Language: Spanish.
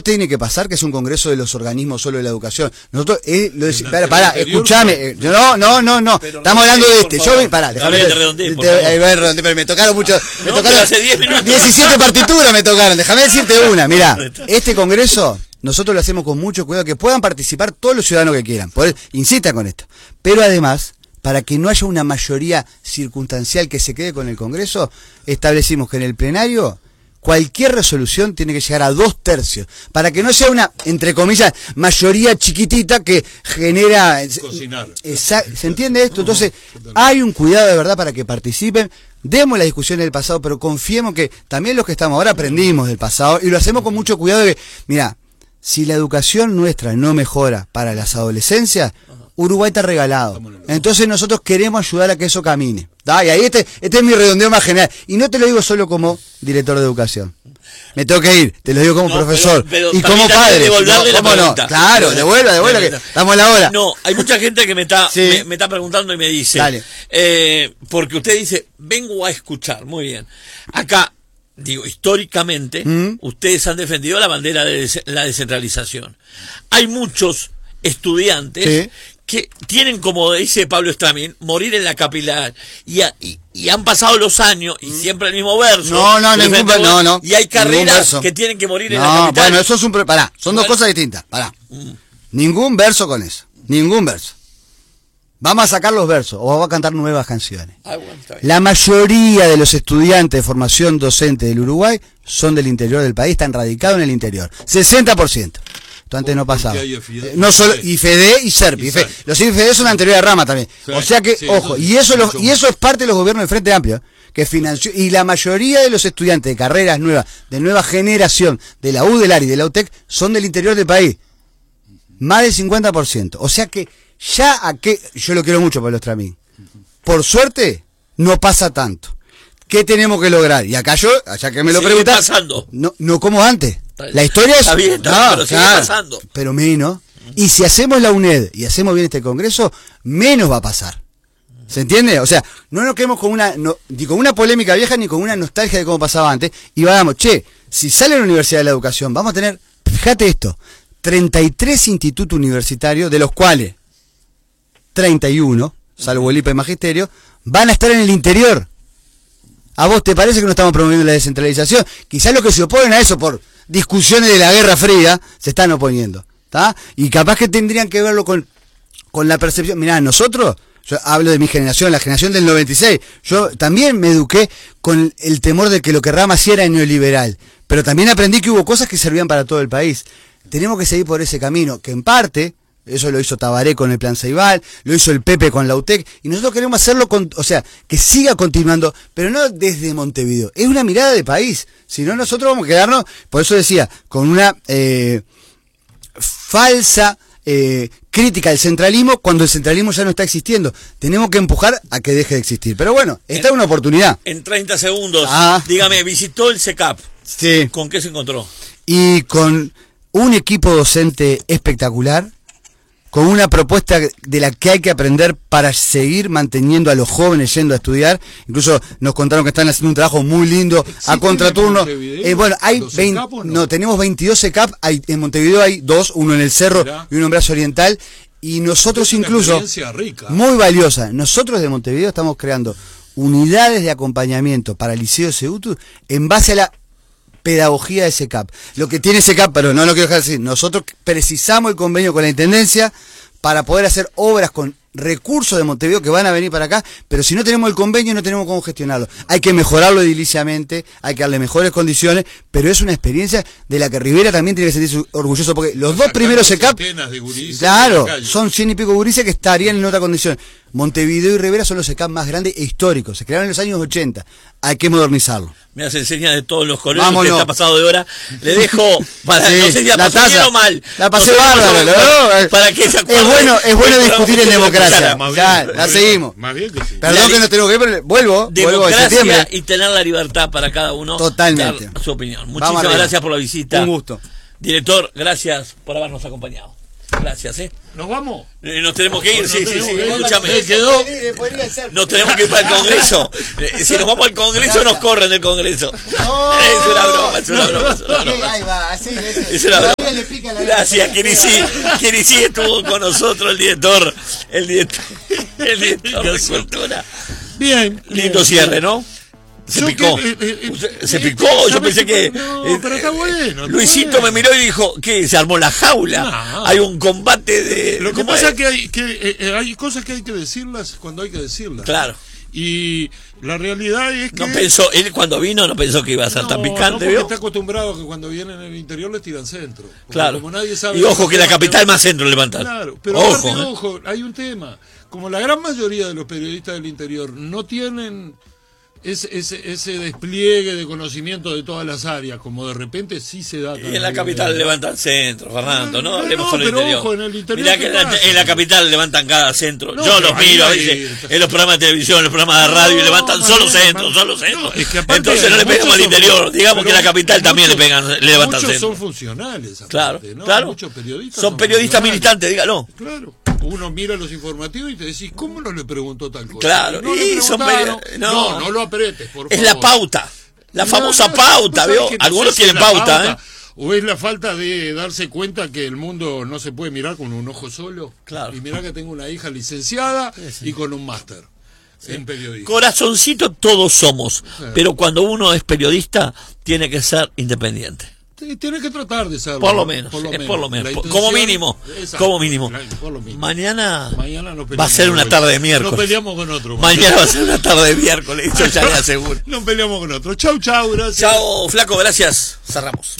tiene que pasar que es un congreso de los organismos solo de la educación. Nosotros, pará, escuchame. No. Estamos hablando de este. Déjame me tocaron mucho. Me tocaron hace 10 minutos. 17 partituras me tocaron. Déjame decirte una. Mirá, este congreso nosotros lo hacemos con mucho cuidado, que puedan participar todos los ciudadanos que quieran. Insista con esto. Pero además, para que no haya una mayoría circunstancial que se quede con el Congreso, establecimos que en el plenario cualquier resolución tiene que llegar a 2/3, para que no sea una, entre comillas, mayoría chiquitita que genera... Cocinar. ¿Se entiende esto? Entonces, hay un cuidado de verdad para que participen. Demos la discusión del pasado, pero confiemos que también los que estamos ahora aprendimos del pasado y lo hacemos con mucho cuidado de que, mira, si la educación nuestra no mejora para las adolescencias, Uruguay está regalado. Entonces nosotros queremos ayudar a que eso camine. Y ahí este es mi redondeo más general. Y no te lo digo solo como director de educación. Me tengo que ir, te lo digo como profesor pero y como padre. ¿Cómo no? Claro, devuelva, que estamos en la hora. No, hay mucha gente que me está preguntando y me dice, porque usted dice, vengo a escuchar, muy bien. Acá, digo, históricamente, ustedes han defendido la bandera de la descentralización. Hay muchos estudiantes que tienen, como dice Pablo Estramín, morir en la capital y han pasado los años y siempre el mismo verso. No. Y hay carreras que tienen que morir en la capital. Bueno, eso es son dos cosas distintas. Ningún verso con eso. Ningún verso. Vamos a sacar los versos o vamos a cantar nuevas canciones. La mayoría de los estudiantes de formación docente del Uruguay son del interior del país, están radicados en el interior. 60%. Esto antes no pasaba. No solo IFED y SERPI. Los IFED son la anterior rama también. O sea que, ojo, y eso es parte de los gobiernos del Frente Amplio, que financió, y la mayoría de los estudiantes de carreras nuevas, de nueva generación, de la UDELAR y de la UTEC, son del interior del país. Más del 50%. O sea que yo lo quiero mucho, Pablo Estramín. Por suerte, no pasa tanto. ¿Qué tenemos que lograr? Y acá ya que me lo preguntan, no como antes. La historia es... pero sigue pasando. Pero menos. Y si hacemos la UNED y hacemos bien este congreso, menos va a pasar. ¿Se entiende? O sea, no nos quedemos con ni con una polémica vieja ni con una nostalgia de cómo pasaba antes. Y vamos, si sale la Universidad de la Educación, vamos a tener, fíjate esto, 33 institutos universitarios, de los cuales 31, salvo el IPA y Magisterio, van a estar en el interior. ¿A vos te parece que no estamos promoviendo la descentralización? Quizás los que se oponen a eso por discusiones de la Guerra Fría se están oponiendo, ¿está? Y capaz que tendrían que verlo con la percepción. Mirá, nosotros, yo hablo de mi generación, la generación del 96, yo también me eduqué con el temor de que lo que Rama hacía era neoliberal, pero también aprendí que hubo cosas que servían para todo el país. Tenemos que seguir por ese camino, que en parte... Eso lo hizo Tabaré con el Plan Ceibal, lo hizo el Pepe con la UTEC, y nosotros queremos hacerlo que siga continuando, pero no desde Montevideo. Es una mirada de país, si no nosotros vamos a quedarnos, por eso decía, con una falsa crítica al centralismo, cuando el centralismo ya no está existiendo. Tenemos que empujar a que deje de existir. Pero bueno, esta es una oportunidad. En 30 segundos, dígame, visitó el CECAP. Sí. ¿Con qué se encontró? Y con un equipo docente espectacular, con una propuesta de la que hay que aprender para seguir manteniendo a los jóvenes yendo a estudiar. Incluso nos contaron que están haciendo un trabajo muy lindo a contraturno. Tenemos 22 CECAP, en Montevideo hay 2, uno en el Cerro y uno en Brazo Oriental, y nosotros incluso, muy valiosa, nosotros de Montevideo estamos creando unidades de acompañamiento para el Liceo Ceutu en base a la pedagogía de CECAP. Lo que tiene CECAP, pero no lo quiero dejar de decir, nosotros precisamos el convenio con la Intendencia para poder hacer obras con recursos de Montevideo que van a venir para acá, pero si no tenemos el convenio no tenemos cómo gestionarlo. Hay que mejorarlo ediliciamente, hay que darle mejores condiciones, pero es una experiencia de la que Rivera también tiene que sentirse orgulloso, porque los dos primeros CECAP, son 100 y pico gurises que estarían en otra condición. Montevideo y Rivera son los CECAP más grandes e históricos, se crearon en los años 80, hay que modernizarlo. Me hace señas de todos los colegios que está pasado de hora. Le dejo para no sé si la pasé bien o mal. La pasé bárbaro, para que se es bueno discutir en democracia. La seguimos. Más bien que sí. Perdón que no tengo que ir, pero vuelvo en septiembre. Y tener la libertad para cada uno. Totalmente. Dar su opinión. Muchísimas gracias por la visita. Un gusto. Director, gracias por habernos acompañado. Gracias, ¿Nos vamos? Nos tenemos que ir, sí. Escúchame. Nos tenemos que ir para el Congreso. Si nos vamos al Congreso, nos corren del Congreso. No. Es una broma, es una broma. Ahí va, así. Es una broma. Gracias, Kirisi estuvo con nosotros, el director de Cultura. Bien. Lindo cierre, ¿no? Se picó. Se picó. Yo pensé que. No, pero está bueno. Luisito me miró y dijo: ¿qué? ¿Se armó la jaula? No. Hay un combate de. Lo que pasa es que hay cosas que hay que decirlas cuando hay que decirlas. Claro. Y la realidad es que. No pensó, él cuando vino no pensó que iba a ser tan picante, ¿vio? Está acostumbrado a que cuando vienen en el interior les tiran centro. Claro. Como nadie sabe, y ojo que la capital más centro levantan. Claro, pero ojo, hay un tema. Como la gran mayoría de los periodistas del interior no tienen ese despliegue de conocimiento de todas las áreas, como de repente sí se da. Y en la capital levantan centro, Fernando, ¿no? Hablemos con el interior. Ojo, en el interior. Mirá que en la capital levantan cada centro. Yo los miro a veces en los programas de televisión, en los programas de radio, y levantan solo centros. Es que aparte, entonces no le pegamos al interior. Digamos que en la capital también le levantan centros. centro. Son funcionales. Aparte, ¿no? Claro. Muchos periodistas son periodistas militantes, dígalo. Claro. Uno mira los informativos y te decís, ¿cómo no le preguntó tal cosa? Claro, no lo apretes, por favor. Es la pauta, la famosa pauta, ¿vio? Algunos tienen pauta, O es la falta de darse cuenta que el mundo no se puede mirar con un ojo solo. Claro. Y mirá que tengo una hija licenciada y con un máster en periodismo. Corazoncito todos somos, pero cuando uno es periodista tiene que ser independiente. Tienes que tratar de serlo. Por lo menos. Como mínimo. Mañana va a ser una tarde de miércoles. Nos peleamos con otro. Mañana va a ser una tarde de miércoles, eso ya le aseguro. Nos peleamos con otro. Chau, gracias. Chau, flaco, gracias. Cerramos.